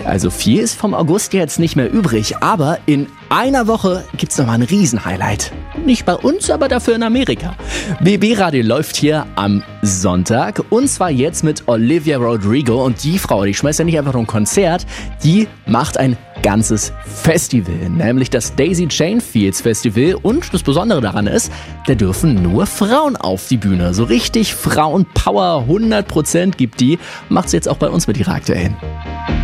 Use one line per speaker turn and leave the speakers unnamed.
Also viel ist vom August jetzt nicht mehr übrig, aber in einer Woche gibt's nochmal ein Riesenhighlight. Nicht bei uns, aber dafür in Amerika. BB Radio läuft hier am Sonntag und zwar jetzt mit Olivia Rodrigo und die Frau, die schmeißt ja nicht einfach nur ein Konzert, die macht ein ganzes Festival, nämlich das Daisy Chain Fields Festival und das Besondere daran ist, da dürfen nur Frauen auf die Bühne. So richtig Frauenpower, 100% gibt die, macht sie jetzt auch bei uns mit ihrer aktuellen.